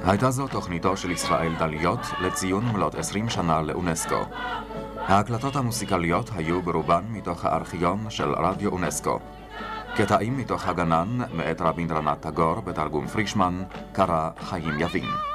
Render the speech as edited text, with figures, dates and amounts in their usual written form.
הייתה זו תוכניתו של ישראל דליות לציון מלאת 20 שנה לאונסקו. ההקלטות המוסיקליות היו ברובן מתוך הארכיון של רדיו אונסקו. קטעים מתוך הגנן מאת רבינדרנת טאגור בתרגום פרישמן, קרא חיים יבין.